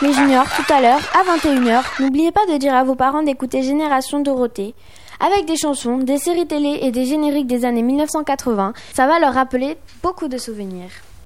Les juniors, tout à l'heure, à 21h, n'oubliez pas de dire à vos parents d'écouter Génération Dorothée. Avec des chansons, des séries télé et des génériques des années 1980, ça va leur rappeler beaucoup de souvenirs.